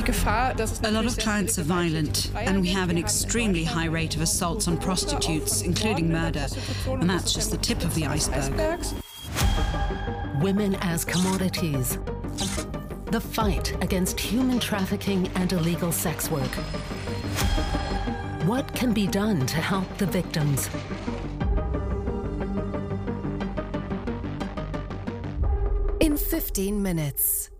A lot of clients are violent, and we have an extremely high rate of assaults on prostitutes, including murder, and that's just the tip of the iceberg. Women as commodities. The fight against human trafficking and illegal sex work. What can be done to help the victims? In 15 minutes.